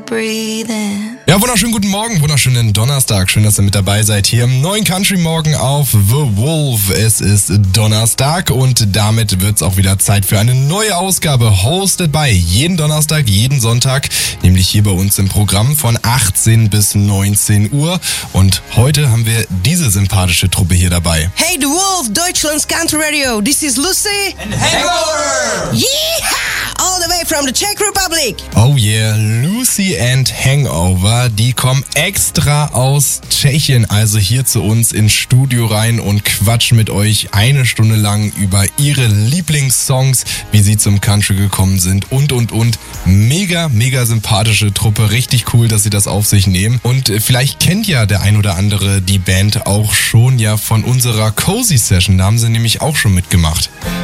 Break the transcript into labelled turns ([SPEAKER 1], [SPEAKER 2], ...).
[SPEAKER 1] breathing.
[SPEAKER 2] Ja, wunderschönen guten Morgen, wunderschönen Donnerstag. Schön, dass ihr mit dabei seid hier im neuen Country Morgen auf The Wolf. Es ist Donnerstag und damit wird's auch wieder Zeit für eine neue Ausgabe. Hosted by jeden Donnerstag, jeden Sonntag, nämlich hier bei uns im Programm von 18 bis 19 Uhr. Und heute haben wir diese sympathische Truppe hier dabei.
[SPEAKER 3] Hey, The Wolf, Deutschland's Country Radio. This is Lucy.
[SPEAKER 4] And Hangover!
[SPEAKER 3] Yeehaw! All the way from the Czech Republic.
[SPEAKER 2] Oh yeah, Lucy and Hangover, die kommen extra aus Tschechien, also hier zu uns ins Studio rein und quatschen mit euch eine Stunde lang über ihre Lieblingssongs, wie sie zum Country gekommen sind und. Mega sympathische Truppe, richtig cool, dass sie das auf sich nehmen. Und vielleicht kennt ja der ein oder andere die Band auch schon ja von unserer Cozy Session, da haben sie nämlich auch schon mitgemacht.